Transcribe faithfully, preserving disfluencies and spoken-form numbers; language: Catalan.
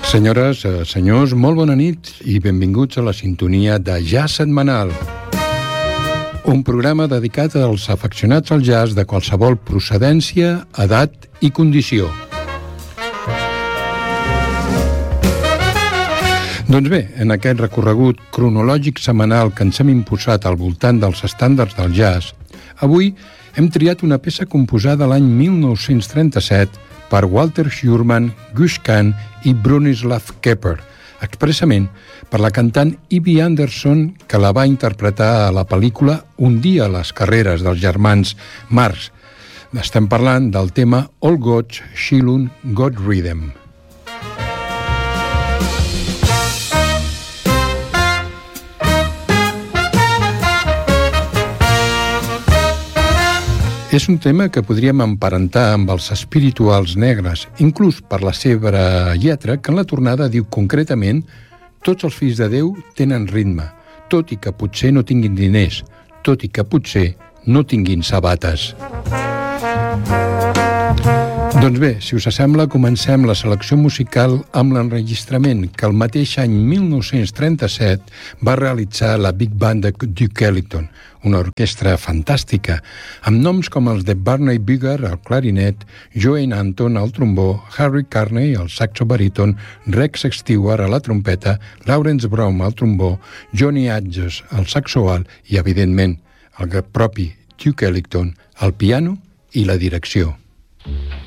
Senyores, senyors, molt bona nit i benvinguts a la sintonia de Jazz Setmanal, un programa dedicat als afeccionats al jazz de qualsevol procedència, edat i condició. Doncs bé, en aquest recorregut cronològic setmanal que ens hem imposat al voltant dels estàndards del jazz, avui hem triat una peça composada l'any mil nou-cents trenta-set per Walter Schurman, Gush Khan i Bronislaw Kepper, expressament per la cantant Ivy Anderson, que la va interpretar a la pel·lícula Un dia a les carreres dels germans Marx. Estem parlant del tema All Gods Shilun God Rhythm. És un tema que podríem emparentar amb els espirituals negres, inclús per la seva lletra, que en la tornada diu concretament: tots els fills de Déu tenen ritme, tot i que potser no tinguin diners, tot i que potser no tinguin sabates. Doncs bé, si us sembla, comencem la selecció musical amb l'enregistrament que el mateix any mil nou-cents trenta-set va realitzar la Big Band de Duke Ellington, una orquestra fantàstica, amb noms com els de Barney Bigger al clarinet, Joanne Anton al trombó, Harry Carney al saxo baríton, Rex Stewart a la trompeta, Lawrence Brown al trombó, Johnny Hodges al saxo alt i, evidentment, el propi Duke Ellington al piano i la direcció.